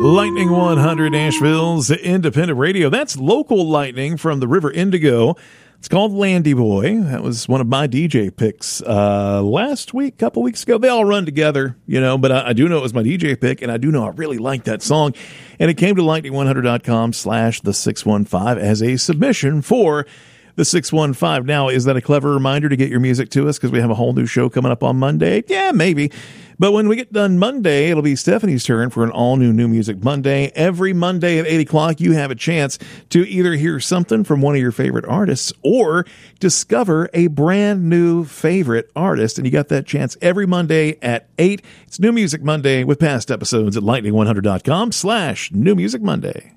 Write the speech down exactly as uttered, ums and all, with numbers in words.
Lightning one hundred, Nashville's independent radio. That's local Lightning from the River Indigo. It's called Landy Boy. That was one of my D J picks uh, last week, couple weeks ago. They all run together, you know, but I, I do know it was my D J pick, and I do know I really like that song. And it came to lightning one hundred dot com slash the six one five as a submission for the six one five. Now, is that a clever reminder to get your music to us because we have a whole new show coming up on Monday? Yeah, maybe. But when we get done Monday, it'll be Stephanie's turn for an all-new New Music Monday. Every Monday at eight o'clock, you have a chance to either hear something from one of your favorite artists or discover a brand new favorite artist. And you got that chance every Monday at eight. It's New Music Monday with past episodes at lightning one hundred dot com slash New Music Monday.